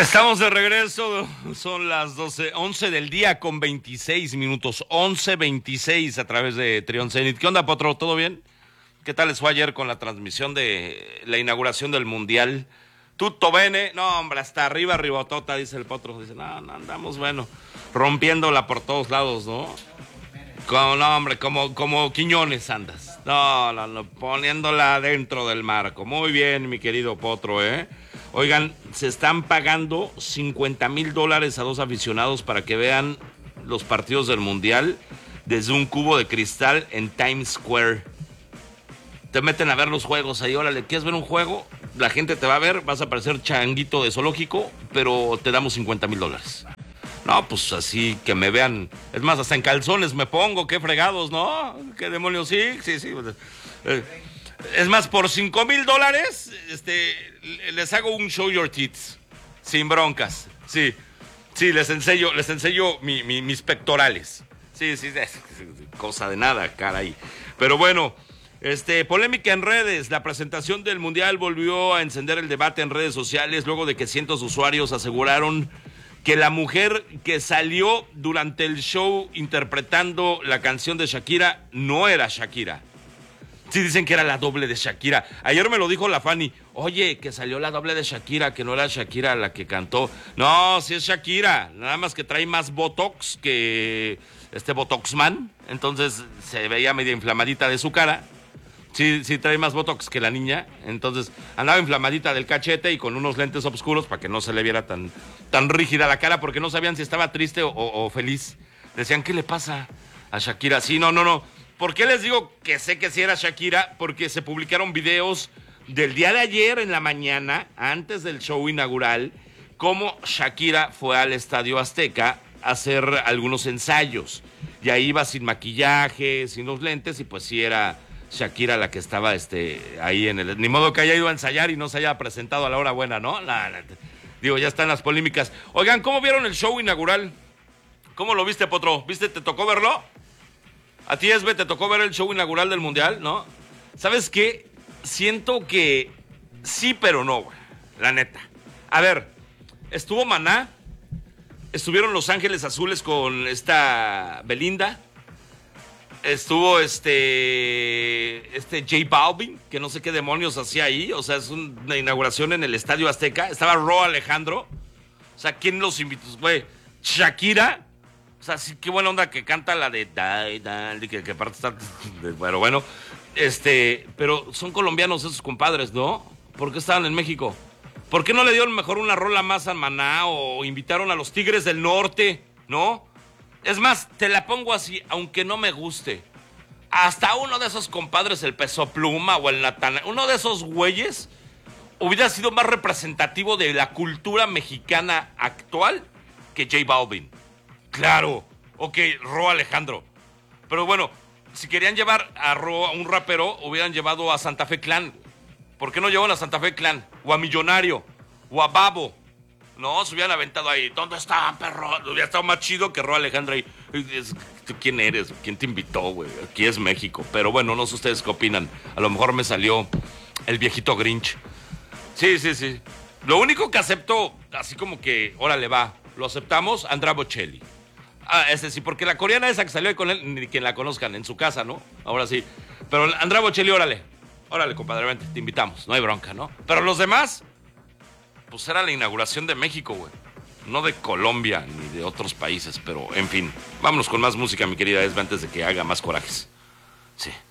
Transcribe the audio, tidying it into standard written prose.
Estamos de regreso, son las 11 del día con 26 minutos, 11:26 a través de Trión Zenit. ¿Qué onda, Potro? ¿Todo bien? ¿Qué tal les fue ayer con la transmisión de la inauguración del Mundial? Tutto bene, no hombre, hasta arriba, ribotota, dice el Potro. Dice, no, andamos, bueno, rompiéndola por todos lados, ¿no? No, hombre, como Quiñones andas. No, poniéndola dentro del marco. Muy bien, mi querido Potro, ¿eh? Oigan, se están pagando $50,000 a dos aficionados para que vean los partidos del Mundial desde un cubo de cristal en Times Square. Te meten a ver los juegos ahí, órale, ¿quieres ver un juego? La gente te va a ver, vas a parecer changuito de zoológico, pero te damos $50,000. No, pues así que me vean. Es más, hasta en calzones me pongo, qué fregados, ¿no? ¿Qué demonios? Sí. Es más, por $5,000, les hago un show your tits, sin broncas. Sí, les enseño mis pectorales. Sí, cosa de nada, caray. Pero bueno, polémica en redes. La presentación del Mundial volvió a encender el debate en redes sociales luego de que cientos de usuarios aseguraron que la mujer que salió durante el show interpretando la canción de Shakira no era Shakira. Sí, dicen que era la doble de Shakira. Ayer me lo dijo la Fanny. Oye, que salió la doble de Shakira, que no era Shakira la que cantó. No, sí es Shakira. Nada más que trae más Botox que Botoxman. Entonces se veía media inflamadita de su cara. Sí, trae más Botox que la niña. Entonces andaba inflamadita del cachete y con unos lentes oscuros para que no se le viera tan rígida la cara, porque no sabían si estaba triste o feliz. Decían, ¿qué le pasa a Shakira? Sí, no. ¿Por qué les digo que sé que sí era Shakira? Porque se publicaron videos del día de ayer en la mañana, antes del show inaugural, cómo Shakira fue al Estadio Azteca a hacer algunos ensayos. Y ahí iba sin maquillaje, sin los lentes, y pues sí era Shakira la que estaba ahí en el... Ni modo que haya ido a ensayar y no se haya presentado a la hora buena, ¿no? Digo, ya están las polémicas. Oigan, ¿cómo vieron el show inaugural? ¿Cómo lo viste, Potro? ¿Viste? ¿Te tocó verlo? A ti, Esbe, te tocó ver el show inaugural del Mundial, ¿no? ¿Sabes qué? Siento que sí, pero no, güey. La neta. A ver, estuvo Maná, estuvieron Los Ángeles Azules con esta Belinda, estuvo J Balvin, que no sé qué demonios hacía ahí, o sea, es una inauguración en el Estadio Azteca, estaba Ro Alejandro, o sea, ¿quién los invitó? Güey, Shakira. O sea, sí, qué buena onda que canta la de que aparte está... Pero bueno, pero son colombianos esos compadres, ¿no? ¿Por qué estaban en México? ¿Por qué no le dieron mejor una rola más a Maná o invitaron a los Tigres del Norte, ¿no? Es más, te la pongo así, aunque no me guste. Hasta uno de esos compadres, el Peso Pluma o el Natanael, uno de esos güeyes hubiera sido más representativo de la cultura mexicana actual que J Balvin. Claro, ok, Ro Alejandro. Pero bueno, si querían llevar a un rapero, hubieran llevado a Santa Fe Clan. ¿Por qué no llevan a Santa Fe Clan? O a Millonario, o a Babo. No, se hubieran aventado ahí. ¿Dónde estaban, perro? Hubiera estado más chido que Ro Alejandro ahí. ¿Tú quién eres? ¿Quién te invitó, güey? Aquí es México. Pero bueno, no sé ustedes qué opinan. A lo mejor me salió el viejito Grinch. Sí. Lo único que acepto, así como que, órale, va, lo aceptamos, Andrea Bocelli. Ese sí, porque la coreana esa que salió con él, ni quien la conozcan, en su casa, ¿no? Ahora sí. Pero Andrea Bocelli, órale, compadre, vente, te invitamos, no hay bronca, ¿no? Pero los demás, pues era la inauguración de México, güey. No de Colombia ni de otros países, pero en fin. Vámonos con más música, mi querida Esbe, antes de que haga más corajes. Sí.